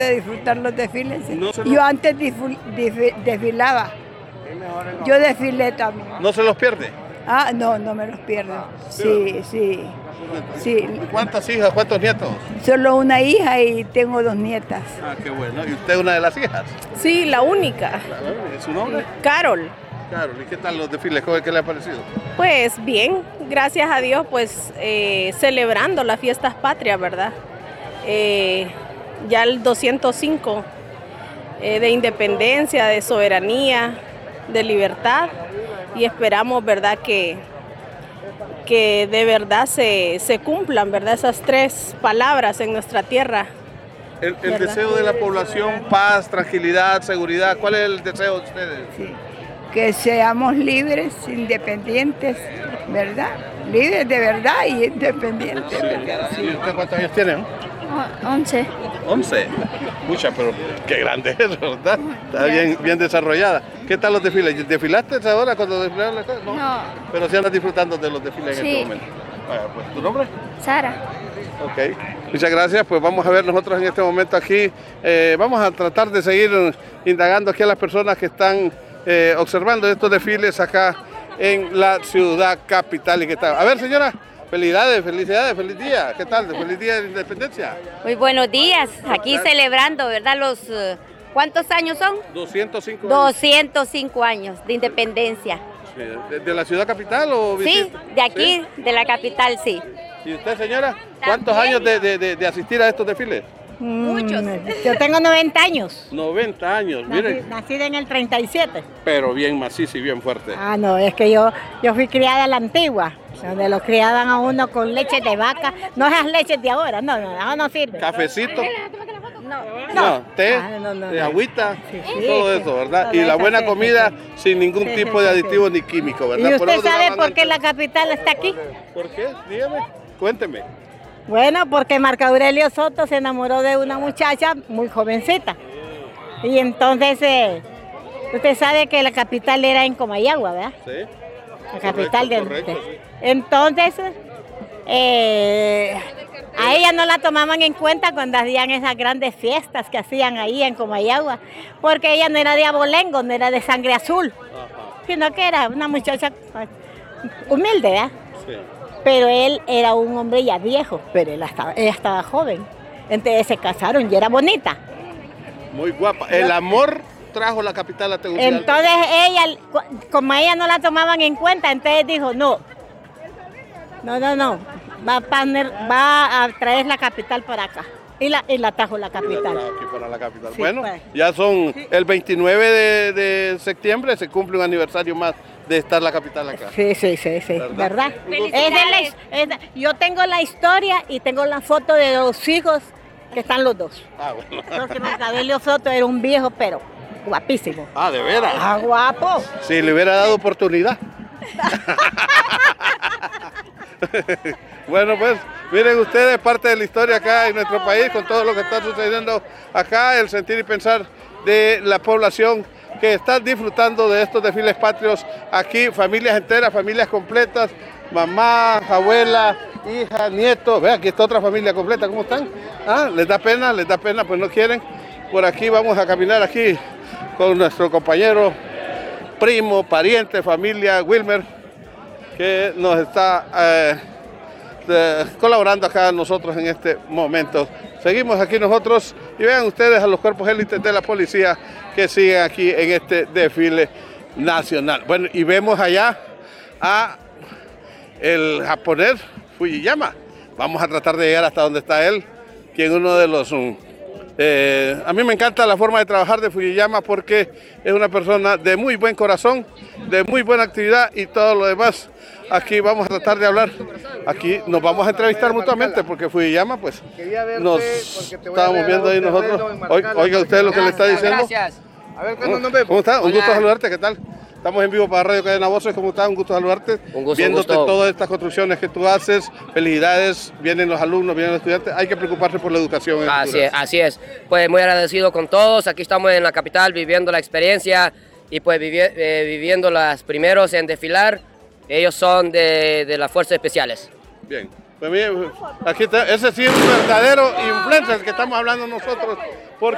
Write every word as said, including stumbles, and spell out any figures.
De disfrutar los desfiles. Sí. No lo... Yo antes disfil, disfil, desfilaba. Yo desfilé también. ¿No se los pierde? Ah, no, no me los pierdo. Sí, sí, sí. ¿Cuántas hijas, cuántos nietos? Solo una hija y tengo dos nietas. Ah, qué bueno. ¿Y usted es una de las hijas? Sí, la única. ¿Es su nombre? Carol. Carol, ¿y qué tal los desfiles? ¿Qué le ha parecido? Pues bien, gracias a Dios, pues eh, celebrando las fiestas patrias, ¿verdad? Eh, ya el doscientos cinco eh, de independencia, de soberanía, de libertad, y esperamos, ¿verdad?, que, que de verdad se, se cumplan, ¿verdad?, esas tres palabras en nuestra tierra. El, el deseo de la población, paz, tranquilidad, seguridad, ¿cuál es el deseo de ustedes? Sí. Que seamos libres, independientes, ¿verdad? Libres de verdad y independientes, ¿verdad? Sí. ¿Y usted cuántos años tiene? Once. Once. Mucha, pero qué grande es, ¿verdad? Está bien, bien desarrollada. ¿Qué tal los desfiles? ¿Desfilaste ahora cuando desfilaron la cosa? No. No. Pero sí andas disfrutando de los desfiles en Sí. este momento. Vaya, pues, ¿tu nombre? Sara. Ok, muchas gracias. Pues vamos a ver nosotros en este momento aquí. Eh, vamos a tratar de seguir indagando aquí a las personas que están eh, observando estos desfiles acá en la ciudad capital. Y que está. A ver, señora. Felicidades, felicidades, feliz día. ¿Qué tal? Feliz día de independencia. Muy buenos días, aquí celebrando, ¿verdad? Los, uh, ¿cuántos años son? doscientos cinco años. doscientos cinco años de independencia. Sí, ¿De, de la ciudad capital o Sí, visita? de aquí, ¿Sí? De la capital, sí. ¿Y usted, señora? ¿Cuántos años de, de, de, de asistir a estos desfiles? Muchos. Yo tengo noventa años. noventa años, miren. Nacida en el treinta y siete. Pero bien macizo y bien fuerte. Ah, no, es que yo, yo fui criada a la antigua, donde lo criaban a uno con leche de vaca. No esas leches de ahora, no, no, no, no sirve. Cafecito. No, No, té, Ah, no, no, eh, no. agüita, Sí, sí, todo sí. eso, ¿verdad? Todo Y la eso, buena sí, comida sí, sin ningún Sí, tipo sí, de sí, aditivo sí. ni químico, ¿verdad? ¿Y Por usted eso sabe duraban por qué antes. la capital está aquí? ¿Por qué? Dígame, cuénteme. Bueno, porque Marco Aurelio Soto se enamoró de una muchacha muy jovencita. Y entonces, eh, usted sabe que la capital era en Comayagua, ¿verdad? Sí. La capital Correcto, de... correcto, de- sí. Entonces, eh, a ella no la tomaban en cuenta cuando hacían esas grandes fiestas que hacían ahí en Comayagua, porque ella no era de abolengo, no era de sangre azul, Ajá, sino que era una muchacha pues, humilde, ¿verdad? sí. Pero él era un hombre ya viejo, pero él estaba, ella estaba joven. Entonces se casaron y era bonita. Muy guapa. El amor trajo la capital a Tegucigalpa. Entonces ella, como a ella no la tomaban en cuenta, entonces dijo, no, no, no, no, va a, poner, va a traer la capital para acá. Y la, y la trajo la capital. Aquí para la capital. Sí, bueno, pues. ya son Sí. el veintinueve de, de septiembre, se cumple un aniversario más de estar la capital acá. Sí, sí, sí, sí, ¿Verdad? ¿verdad? Felicidades. Es de la- es de- yo tengo la historia y tengo la foto de los hijos que están los dos. Ah, bueno. Porque Marcabelio Soto era un viejo, pero guapísimo. Ah, de veras. Ah, guapo. Si le hubiera dado oportunidad. Bueno, pues miren ustedes parte de la historia acá en nuestro país con todo lo que está sucediendo acá, el sentir y pensar de la población que está disfrutando de estos desfiles patrios aquí, familias enteras, familias completas, mamá, abuela, hija, nieto. Vean, aquí está otra familia completa, ¿cómo están? Ah, les da pena, les da pena, pues no quieren. Por aquí vamos a caminar aquí con nuestro compañero, primo, pariente, familia, Wilmer, que nos está eh, de- colaborando acá nosotros en este momento. Seguimos aquí nosotros y vean ustedes a los cuerpos élites de la policía que siguen aquí en este desfile nacional. Bueno, y vemos allá a el japonés Fujiyama. Vamos a tratar de llegar hasta donde está él, quien uno de los... um, eh, a mí me encanta la forma de trabajar de Fujiyama porque es una persona de muy buen corazón, de muy buena actividad y todo lo demás. Aquí vamos a tratar de hablar. Aquí nos vamos a entrevistar mutuamente porque Fujiyama, pues, nos estábamos viendo ahí nosotros. Oiga, oiga usted lo que le está diciendo. Gracias. A ver, ¿cuándo nos vemos? ¿Cómo está? Un Hola. gusto saludarte, ¿qué tal? Estamos en vivo para Radio Cadena Voces, ¿cómo está? Un gusto saludarte. Un gusto, Viéndote un gusto. todas estas construcciones que tú haces, felicidades, vienen los alumnos, vienen los estudiantes, hay que preocuparse por la educación. en Así Honduras. es, así es. Pues muy agradecido con todos. Aquí estamos en la capital viviendo la experiencia y pues vivi- eh, viviendo los primeros en desfilar. Ellos son de, de las fuerzas especiales. Bien. Pues mire, aquí está, ese sí es un verdadero influencer que estamos hablando nosotros, porque